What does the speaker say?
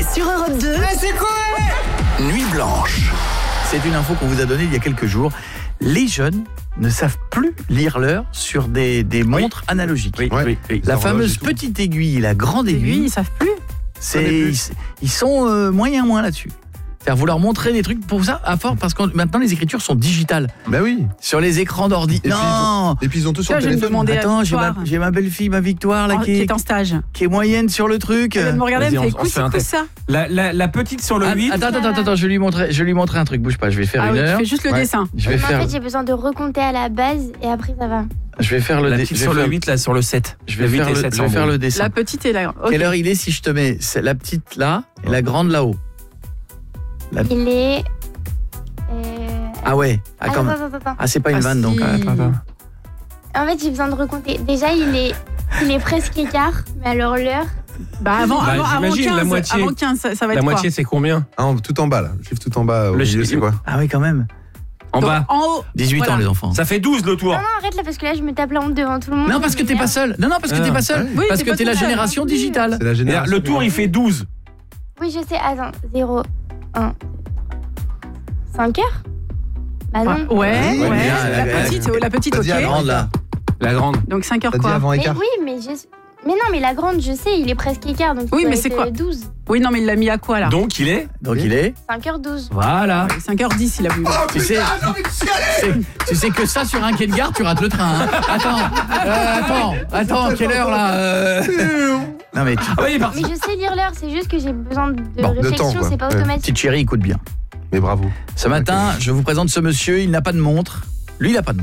sur Europe 2. C'est quoi? Nuit blanche. C'est une info qu'on vous a donnée il y a quelques jours. Les jeunes ne savent plus lire l'heure sur des montres analogiques. Oui. La fameuse petite aiguille, la grande aiguille, Ils savent plus. ils sont moyens là-dessus. C'est-à-dire vous leur montrez des trucs pour ça à fort parce que maintenant les écritures sont digitales. Bah oui. Sur les écrans d'ordi. Non. Et puis ils ont tout sur le Je vais me téléphone. demander. Attends, Victoire. j'ai ma belle-fille, ma Victoire là Qui est en stage. qui est moyenne sur le truc. Elle vient de me regarder, elle me Vas-y, fait on se fait un écoute, c'est test. ça. La petite sur le 8. Attends, je vais lui montrer un truc. Bouge pas, je vais faire Ah une oui, tu heure. fais juste le dessin. Je vais En faire fait, j'ai besoin de recompter à la base et après ça va. je vais faire le La dessin. petite sur le 8, là sur le 7. Je vais faire le dessin. La petite et la grande. Ok. Quelle heure il est si je te mets la petite là et la grande là-haut? Il est. Ah ouais. Ah, quand même. Attends. Ah, c'est pas une Ah, vanne donc. si. Attends. En fait, j'ai besoin de recompter. Déjà, il est presque écart, mais alors l'heure. Bah avant j'imagine 15, la moitié. avant 15, ça va être La quoi? moitié, c'est combien? Tout en bas là. Le chiffre tout en bas. Au Le milieu, chiffre- c'est quoi? Ah oui, quand même. En Donc, bas. En haut. 18 Voilà. ans les enfants. Ça fait 12 le tour. Non, arrête là parce que là, je me tape la honte devant tout le monde. Non, parce que t'es pas seul. Non, parce que t'es pas seul. Oui, Parce t'es que pas t'es la tout seul. génération digitale. C'est la génération. Le tour, il fait 12. Oui, je sais. Attends, 0, 1, 5 heures. Bah non. Ouais. Ouais, La petite, Vas-y, ok. la grande, là. La grande. Donc 5 heures T'as dit quoi? avant Mais écart. oui, mais non, mais la grande, je sais, il est presque écart. Donc Oui, il mais doit c'est être, quoi? 12. Oui, non, mais il l'a mis à quoi là? Donc il est. Donc il est. 5h12. Voilà. 5h10, il a voulu. Tu sais que ça sur un quai de gare, tu rates le train. Hein. Attends, quelle heure là Non mais Ah oui, il est parti. Mais je sais lire l'heure, c'est juste que j'ai besoin de Bon, de réflexion, temps, quoi. c'est pas Ouais. automatique. petite chérie, écoute bien. Mais bravo. Ce matin, je vous présente ce monsieur, il n'a pas de montre. Lui, il n'a pas de montre.